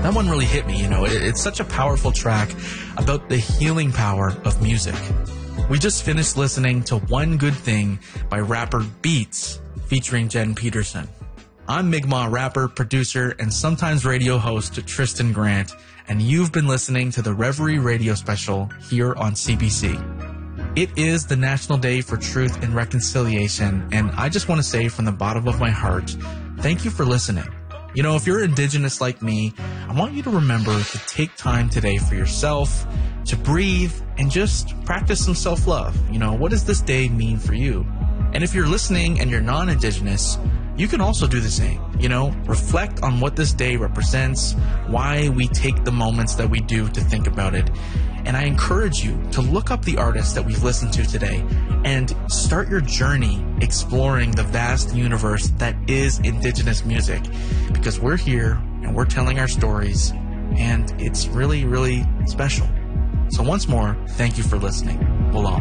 That one really hit me, It's such a powerful track about the healing power of music. We just finished listening to One Good Thing by rapper Beats featuring Jen Peterson. I'm Mi'kmaq rapper, producer, and sometimes radio host Tristan Grant, and you've been listening to the Reverie Radio Special here on CBC. It is the National Day for Truth and Reconciliation, and I just want to say from the bottom of my heart, thank you for listening. If you're Indigenous like me, I want you to remember to take time today for yourself, to breathe, and just practice some self-love. What does this day mean for you? And if you're listening and you're non-Indigenous, you can also do the same. Reflect on what this day represents, why we take the moments that we do to think about it. And I encourage you to look up the artists that we've listened to today and start your journey exploring the vast universe that is Indigenous music, because we're here and we're telling our stories, and it's really, really special. So once more, thank you for listening. Belong.